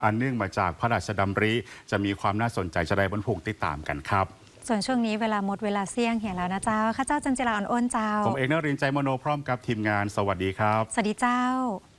อันเนื่องมาจากพระราชดำริจะมีความน่าสนใจจะได้บรรพุกติดตามกันครับส่วนช่วงนี้เวลาหมดเวลาเสี่ยงเหี่ยแล้วนะเจ้าข้าเจ้าจันจิราอ่อนอ้นเจ้าผมเอกนรินทร์ใจมโนพร้อมกับทีมงานสวัสดีครับสวัสดีเจ้า